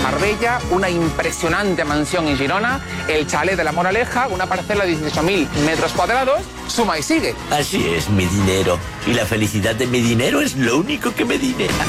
Marbella, una impresionante mansión en Girona, el chalet de La Moraleja, una parcela de 18.000 metros cuadrados. Suma y sigue. Así es, mi dinero. Y la felicidad de mi dinero es lo único que me dinera.